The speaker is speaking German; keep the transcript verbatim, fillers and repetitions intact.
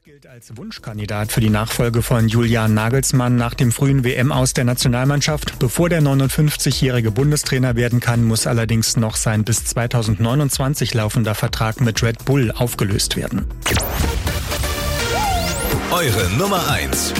gilt als Wunschkandidat für die Nachfolge von Julian Nagelsmann nach dem frühen W M-Aus der Nationalmannschaft. Bevor der neunundfünfzigjährige Bundestrainer werden kann, muss allerdings noch sein bis zweitausendneunundzwanzig laufender Vertrag mit Red Bull aufgelöst werden. Eure Nummer eins.